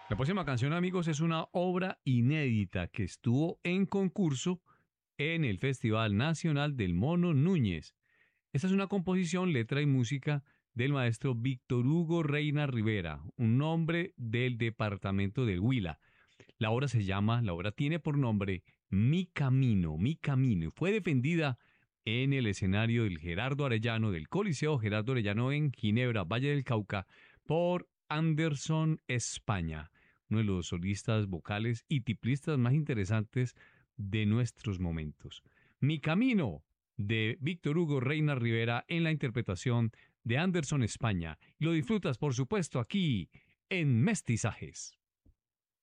La próxima canción, amigos, es una obra inédita que estuvo en concurso en el Festival Nacional del Mono Núñez. Esta es una composición, letra y música del maestro Víctor Hugo Reina Rivera, un hombre del departamento del Huila. La obra tiene por nombre Mi Camino, Mi Camino, y fue defendida en el escenario del Gerardo Arellano, del Coliseo Gerardo Arellano en Ginebra, Valle del Cauca, por Anderson España, uno de los solistas vocales y tiplistas más interesantes de nuestros momentos. Mi Camino, de Víctor Hugo Reina Rivera, en la interpretación de Anderson España. Y lo disfrutas, por supuesto, aquí en Mestizajes.